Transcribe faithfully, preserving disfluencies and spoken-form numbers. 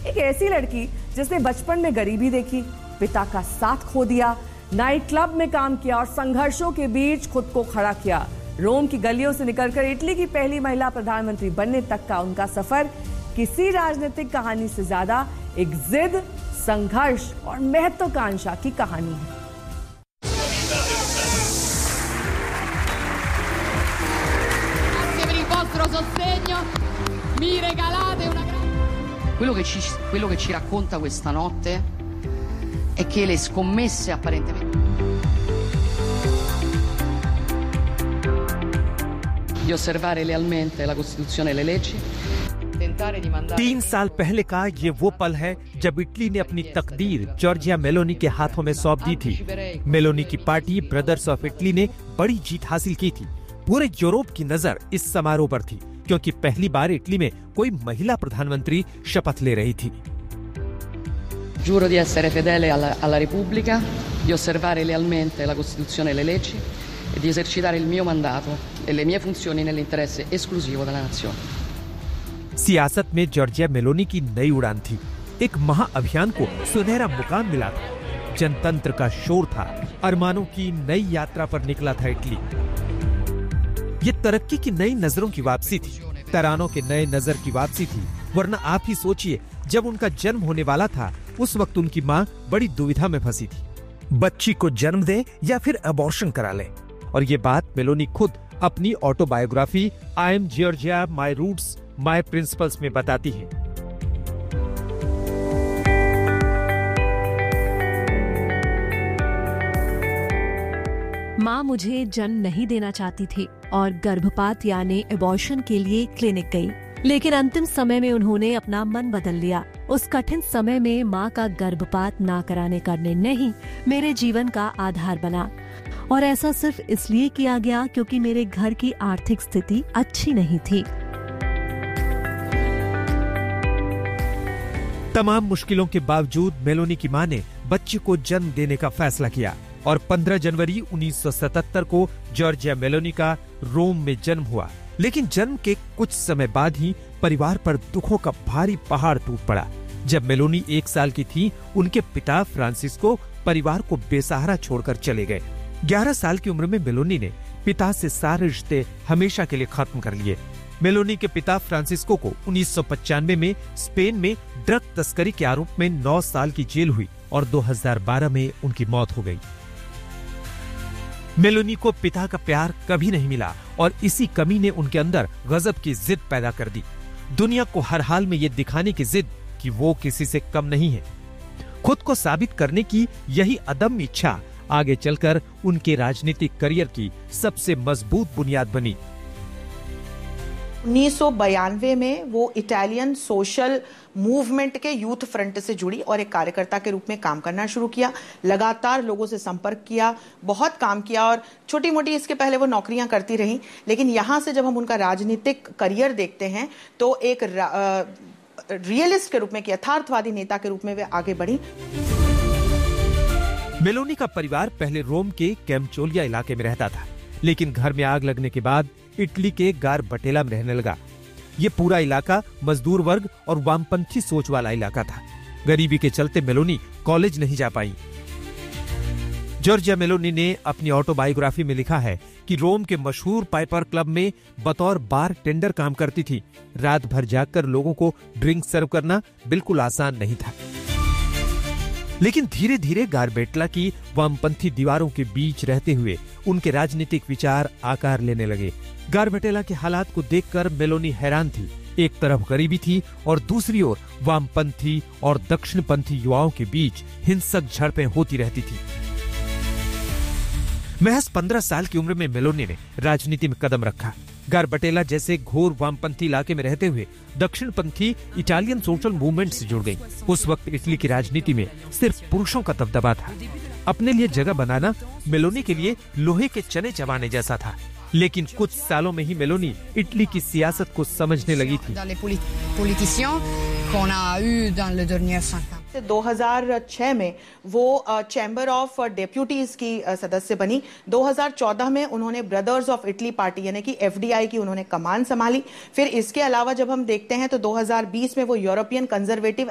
एक ऐसी लड़की जिसने बचपन में गरीबी देखी, पिता का साथ खो दिया, नाइट क्लब में काम किया और संघर्षों के बीच खुद को खड़ा किया। रोम की गलियों से निकलकर इटली की पहली महिला प्रधानमंत्री बनने तक का उनका सफर किसी राजनीतिक कहानी से ज्यादा एक जिद, संघर्ष और महत्वाकांक्षा की कहानी है। Quello che ci, quello che ci racconta questa notte è che le scommesse apparentemente di osservare lealmente la Costituzione e le leggi, tentare di mandare। तीन साल पहले का ये वो पल है जब इटली ने अपनी तकदीर जॉर्जिया मेलोनी के हाथों में सौंप दी थी। मेलोनी की पार्टी ब्रदर्स ऑफ इटली ने बड़ी जीत हासिल की थी। पूरे यूरोप की नजर इस समारोह पर थी, क्योंकि पहली बार इटली में कोई महिला प्रधानमंत्री शपथ ले रही थी। Giuro di essere fedele alla, alla Repubblica, di osservare lealmente la Costituzione e le leggi e di esercitare il mio mandato e le mie funzioni nell'interesse esclusivo della nazione। सियासत में जॉर्जिया मेलोनी की नई उड़ान थी। एक महाअभियान को सुनहरा मुकाम मिला था। जनतंत्र का शोर था। अरमानों की नई यात्रा पर निकला था इटली। ये तरक्की की नई नजरों की वापसी थी, तरानों के नए नजर की वापसी थी। वरना आप ही सोचिए, जब उनका जन्म होने वाला था उस वक्त उनकी माँ बड़ी दुविधा में फंसी थी। बच्ची को जन्म दे या फिर अबॉर्शन करा ले। और ये बात मेलोनी खुद अपनी autobiography I am Georgia my roots my principles में बताती है। माँ मुझे जन्म नहीं देना चाहती थी और गर्भपात यानी एबॉर्शन के लिए क्लिनिक गई, लेकिन अंतिम समय में उन्होंने अपना मन बदल लिया। उस कठिन समय में माँ का गर्भपात ना कराने का निर्णय ही मेरे जीवन का आधार बना, और ऐसा सिर्फ इसलिए किया गया क्योंकि मेरे घर की आर्थिक स्थिति अच्छी नहीं थी। तमाम मुश्किलों के बावजूद मेलोनी की मां ने बच्चे को जन्म देने का फैसला किया और पंद्रह जनवरी उन्नीस सौ सतहत्तर को जॉर्जिया मेलोनी का रोम में जन्म हुआ। लेकिन जन्म के कुछ समय बाद ही परिवार पर दुखों का भारी पहाड़ टूट पड़ा। जब मेलोनी एक साल की थी, उनके पिता फ्रांसिस्को परिवार को बेसहारा छोड़कर चले गए। ग्यारह साल की उम्र में मेलोनी ने पिता से सारे रिश्ते हमेशा के लिए खत्म कर लिए। मेलोनी के पिता फ्रांसिस्को को उन्नीस सौ पचानवे में स्पेन में ड्रग तस्करी के आरोप में नौ साल की जेल हुई और दो हज़ार बारह में उनकी मौत हो गई। मेलोनी को पिता का प्यार कभी नहीं मिला और इसी कमी ने उनके अंदर गजब की जिद पैदा कर दी। दुनिया को हर हाल में ये दिखाने की जिद कि वो किसी से कम नहीं है। खुद को साबित करने की यही अदम्य इच्छा आगे चलकर उनके राजनीतिक करियर की सबसे मजबूत बुनियाद बनी। उन्नीस सौ बयानवे में वो इटालियन सोशल मूवमेंट के यूथ फ्रंट से जुड़ी और एक कार्यकर्ता के रूप में काम करना शुरू किया। लगातार लोगों से संपर्क किया, बहुत काम किया और छोटी मोटी इसके पहले वो नौकरियां करती रहीं। लेकिन यहां से जब हम उनका राजनीतिक करियर देखते हैं तो एक रियलिस्ट के रूप में, यथार्थवादी नेता के रूप में वे आगे बढ़ी। मेलोनी का परिवार पहले रोम के कैम्चोलिया इलाके में रहता था, लेकिन घर में आग लगने के बाद इटली के गारबटेला में रहने लगा। ये पूरा इलाका मजदूर वर्ग और वामपंथी सोच वाला इलाका था। गरीबी के चलते मेलोनी कॉलेज नहीं जा पाई। जॉर्जिया मेलोनी ने अपनी ऑटोबायोग्राफी में लिखा है कि रोम के मशहूर पाइपर क्लब में बतौर बार टेंडर काम करती थी। रात भर जागकर लोगों को ड्रिंक सर्व करना बिल्कुल आसान नहीं था। लेकिन धीरे धीरे गारबेटला की वामपंथी दीवारों के बीच रहते हुए उनके राजनीतिक विचार आकार लेने लगे। गारबेटेला के हालात को देखकर मेलोनी हैरान थी। एक तरफ गरीबी थी और दूसरी ओर वामपंथी और दक्षिणपंथी युवाओं के बीच हिंसक झड़पें होती रहती थी। महज पंद्रह साल की उम्र में मेलोनी ने राजनीति में कदम रखा। गारबटेला जैसे घोर वामपंथी इलाके में रहते हुए दक्षिणपंथी इटालियन सोशल मूवमेंट से जुड़ गई। उस वक्त इटली की राजनीति में सिर्फ पुरुषों का दबदबा था। अपने लिए जगह बनाना मेलोनी के लिए लोहे के चने चबाने जैसा था। लेकिन कुछ सालों में ही मेलोनी इटली की सियासत को समझने लगी थी। दो हज़ार छह में वो चैम्बर ऑफ डेप्यूटीज की सदस्य बनी। दो हज़ार चौदह में उन्होंने ब्रदर्स ऑफ इटली पार्टी यानी कि एफडीआई की उन्होंने कमान संभाली। फिर इसके अलावा जब हम देखते हैं तो दो हज़ार बीस में वो यूरोपियन कंजर्वेटिव